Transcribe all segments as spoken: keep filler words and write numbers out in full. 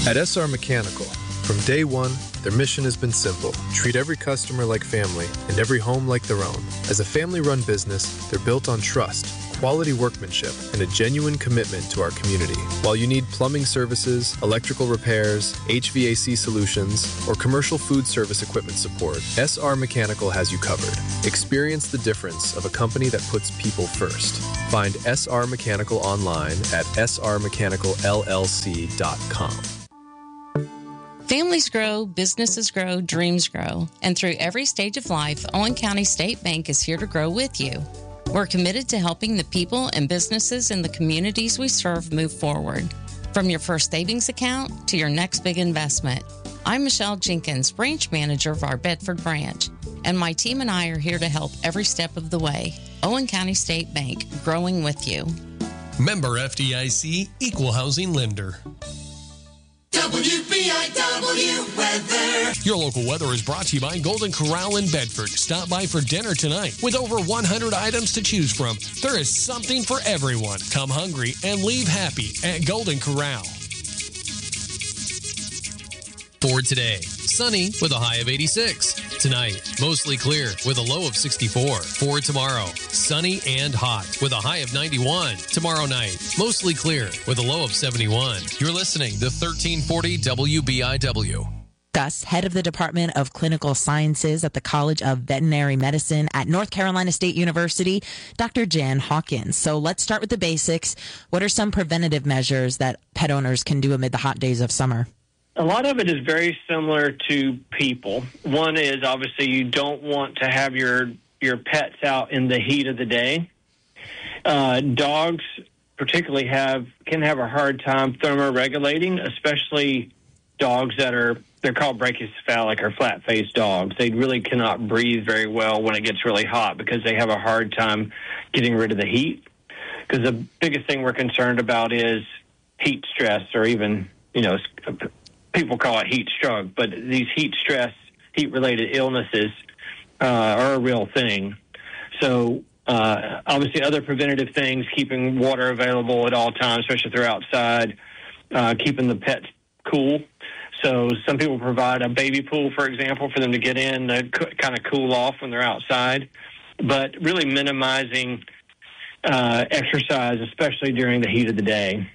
At S R Mechanical, from day one, their mission has been simple. Treat every customer like family and every home like their own. As a family-run business, they're built on trust, quality workmanship, and a genuine commitment to our community. While you need plumbing services, electrical repairs, H V A C solutions, or commercial food service equipment support, S R Mechanical has you covered. Experience the difference of a company that puts people first. Find S R Mechanical online at s r mechanical l l c dot com. Families grow, businesses grow, dreams grow. And through every stage of life, Owen County State Bank is here to grow with you. We're committed to helping the people and businesses in the communities we serve move forward. From your first savings account to your next big investment. I'm Michelle Jenkins, branch manager of our Bedford branch, and my team and I are here to help every step of the way. Owen County State Bank, growing with you. Member F D I C, Equal Housing Lender. W B I W weather. Your local weather is brought to you by Golden Corral in Bedford. Stop by for dinner tonight. With over one hundred items to choose from, there is something for everyone. Come hungry and leave happy at Golden Corral. For today, sunny with a high of eighty-six. Tonight, mostly clear with a low of sixty-four. For tomorrow, sunny and hot with a high of ninety-one. Tomorrow night, mostly clear with a low of seventy-one. You're listening to thirteen forty W B I W. Gus, head of the Department of Clinical Sciences at the College of Veterinary Medicine at North Carolina State University, Doctor Jan Hawkins. So let's start with the basics. What are some preventative measures that pet owners can do amid the hot days of summer? A lot of it is very similar to people. One is obviously you don't want to have your your pets out in the heat of the day. Uh, dogs particularly have can have a hard time thermoregulating, especially dogs that are they're called brachycephalic or flat-faced dogs. They really cannot breathe very well when it gets really hot because they have a hard time getting rid of the heat. Because the biggest thing we're concerned about is heat stress, or even you know. People call it heat stroke, but these heat stress, heat-related illnesses uh, are a real thing. So uh, obviously other preventative things, keeping water available at all times, especially if they're outside, uh, keeping the pets cool. So some people provide a baby pool, for example, for them to get in, to kind of cool off when they're outside, but really minimizing uh, exercise, especially during the heat of the day.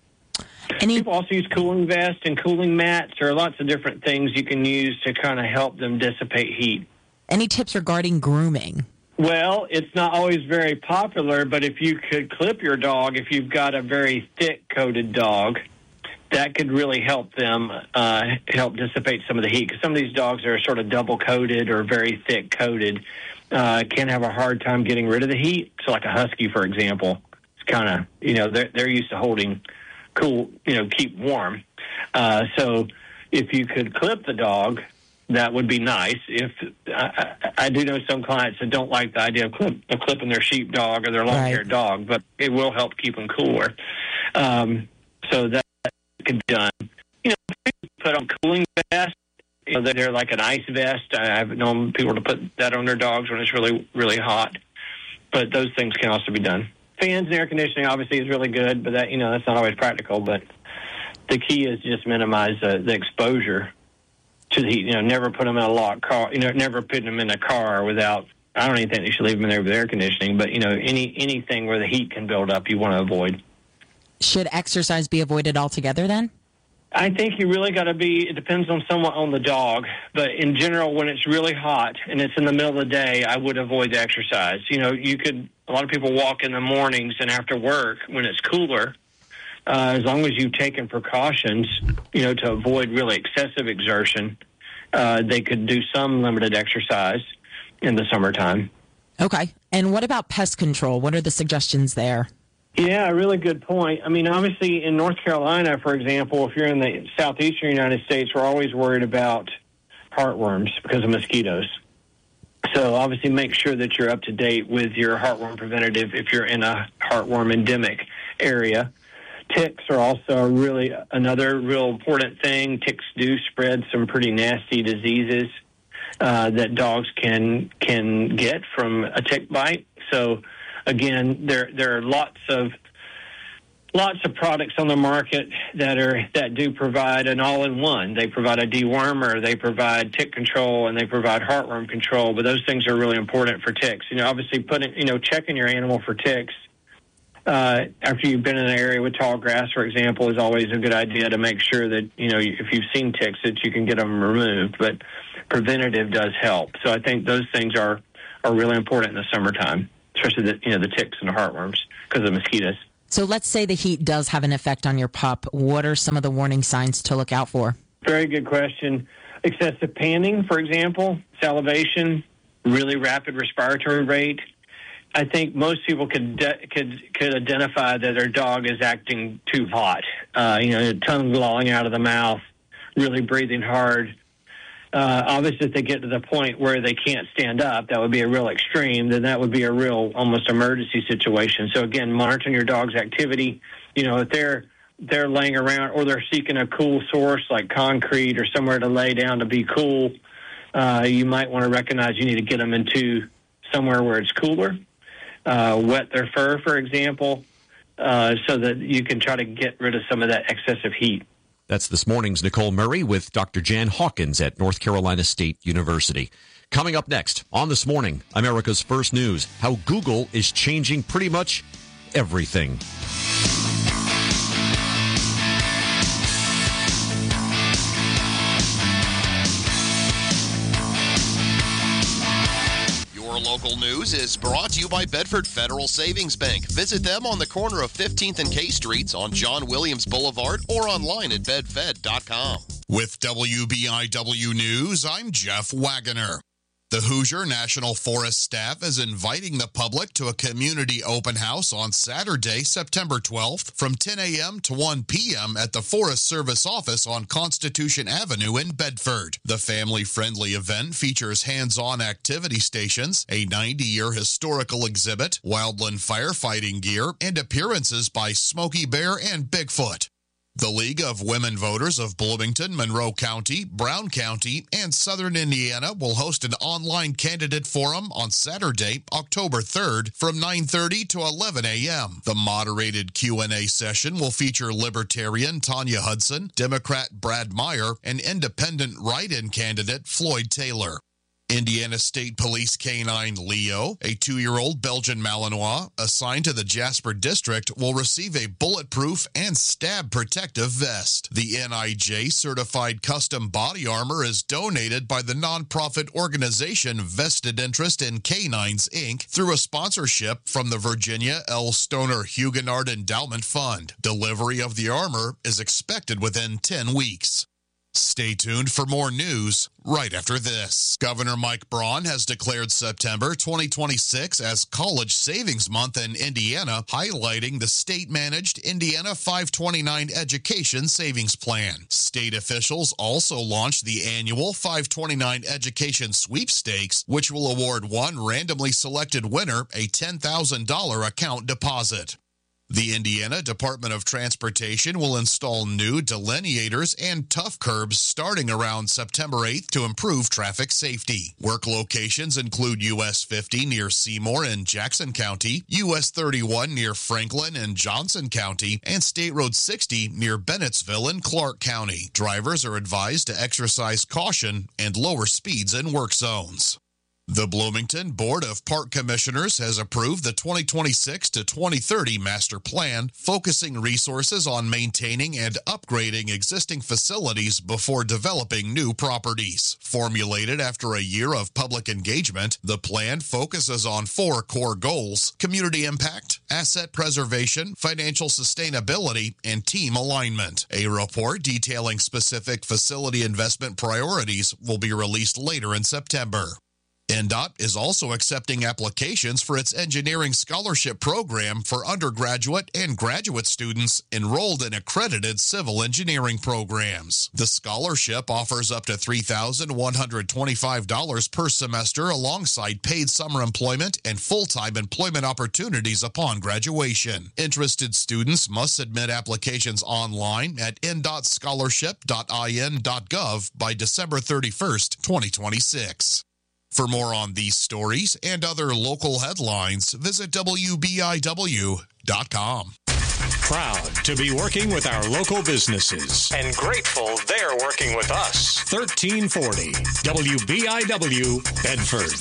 Any- People also use cooling vests and cooling mats. There are lots of different things you can use to kind of help them dissipate heat. Any tips regarding grooming? Well, it's not always very popular, but if you could clip your dog, if you've got a very thick-coated dog, that could really help them uh, help dissipate some of the heat. Because some of these dogs are sort of double-coated or very thick-coated, uh, can have a hard time getting rid of the heat. So like a husky, for example, it's kind of, you know, they're, they're used to holding cool, you know, keep warm. Uh, so if you could clip the dog, that would be nice. If I, I do know some clients that don't like the idea of, clip, of clipping their sheepdog or their long-haired right. dog, but it will help keep them cooler. Um, so that could be done. You know, put on cooling vests. You know, they're like an ice vest. I've known people to put that on their dogs when it's really, really hot. But those things can also be done. Fans and air conditioning obviously is really good, but that you know that's not always practical. But the key is just minimize uh, the exposure to the heat. You know, never put them in a locked car. You know, never put them in a car without. I don't even think you should leave them in there with air conditioning. But you know, any anything where the heat can build up, you want to avoid. Should exercise be avoided altogether then? I think you really got to be, it depends on somewhat on the dog, but in general, when it's really hot and it's in the middle of the day, I would avoid the exercise. You know, you could, a lot of people walk in the mornings and after work when it's cooler, uh, as long as you've taken precautions, you know, to avoid really excessive exertion, uh, they could do some limited exercise in the summertime. Okay. And what about pest control? What are the suggestions there? Yeah, a really good point. I mean, obviously in North Carolina, for example, if you're in the southeastern United States, we're always worried about heartworms because of mosquitoes. So obviously make sure that you're up to date with your heartworm preventative if you're in a heartworm endemic area. Ticks are also really another real important thing. Ticks do spread some pretty nasty diseases uh, that dogs can can get from a tick bite. So again, there there are lots of lots of products on the market that are that do provide an all-in-one. They provide a dewormer, they provide tick control, and they provide heartworm control. But those things are really important for ticks. You know, obviously, putting you know checking your animal for ticks uh, after you've been in an area with tall grass, for example, is always a good idea to make sure that you know if you've seen ticks that you can get them removed. But preventative does help. So I think those things are are really important in the summertime, especially the you know the ticks and the heartworms because of mosquitoes. So let's say the heat does have an effect on your pup. What are some of the warning signs to look out for? Very good question. Excessive panting, for example, salivation, really rapid respiratory rate. I think most people could de- could could identify that their dog is acting too hot. Uh, you know, tongue lolling out of the mouth, really breathing hard. Uh, obviously, if they get to the point where they can't stand up, that would be a real extreme. Then that would be a real, almost emergency situation. So again, monitoring your dog's activity. You know, if they're they're laying around or they're seeking a cool source like concrete or somewhere to lay down to be cool, uh, you might want to recognize you need to get them into somewhere where it's cooler. Uh, wet their fur, for example, uh, so that you can try to get rid of some of that excessive heat. That's This Morning's Nicole Murray with Doctor Jan Hawkins at North Carolina State University. Coming up next on This Morning, America's First News, how Google is changing pretty much everything. Local news is brought to you by Bedford Federal Savings Bank. Visit them on the corner of fifteenth and K Streets on John Williams Boulevard or online at bed fed dot com. With W B I W News, I'm Jeff Wagoner. The Hoosier National Forest staff is inviting the public to a community open house on Saturday, September twelfth from ten a.m. to one p.m. at the Forest Service office on Constitution Avenue in Bedford. The family-friendly event features hands-on activity stations, a ninety-year historical exhibit, wildland firefighting gear, and appearances by Smokey Bear and Bigfoot. The League of Women Voters of Bloomington, Monroe County, Brown County, and Southern Indiana will host an online candidate forum on Saturday, October third from nine thirty to eleven a.m. The moderated Q and A session will feature Libertarian Tanya Hudson, Democrat Brad Meyer, and Independent write-in candidate Floyd Taylor. Indiana State Police Canine Leo, a two-year-old Belgian Malinois assigned to the Jasper District, will receive a bulletproof and stab-protective vest. The N I J-certified custom body armor is donated by the nonprofit organization Vested Interest in Canines, Incorporated through a sponsorship from the Virginia L. Stoner Huguenot Endowment Fund. Delivery of the armor is expected within ten weeks. Stay tuned for more news right after this. Governor Mike Braun has declared September twenty twenty-six as College Savings Month in Indiana, highlighting the state-managed Indiana five twenty-nine Education Savings Plan. State officials also launched the annual five twenty-nine Education Sweepstakes, which will award one randomly selected winner a ten thousand dollars account deposit. The Indiana Department of Transportation will install new delineators and tough curbs starting around September eighth to improve traffic safety. Work locations include U S fifty near Seymour in Jackson County, U S thirty-one near Franklin in Johnson County, and State Road sixty near Bennettsville in Clark County. Drivers are advised to exercise caution and lower speeds in work zones. The Bloomington Board of Park Commissioners has approved the twenty twenty-six to twenty thirty Master Plan, focusing resources on maintaining and upgrading existing facilities before developing new properties. Formulated after a year of public engagement, the plan focuses on four core goals: community impact, asset preservation, financial sustainability, and team alignment. A report detailing specific facility investment priorities will be released later in September. N D O T is also accepting applications for its engineering scholarship program for undergraduate and graduate students enrolled in accredited civil engineering programs. The scholarship offers up to three thousand one hundred twenty-five dollars per semester alongside paid summer employment and full-time employment opportunities upon graduation. Interested students must submit applications online at n dot scholarship dot i n dot gov by December thirty-first, twenty twenty-six. For more on these stories and other local headlines, visit W B I W dot com. Proud to be working with our local businesses and grateful they're working with us. thirteen forty W B I W, Bedford.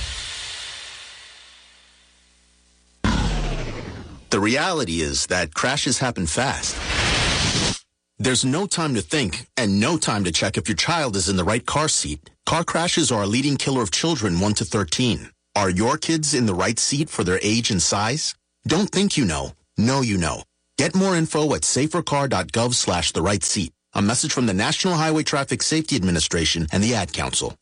The reality is that crashes happen fast. There's no time to think and no time to check if your child is in the right car seat. Car crashes are a leading killer of children one to thirteen. Are your kids in the right seat for their age and size? Don't think you know. Know you know. Get more info at safercar.gov slash the right seat. A message from the National Highway Traffic Safety Administration and the Ad Council.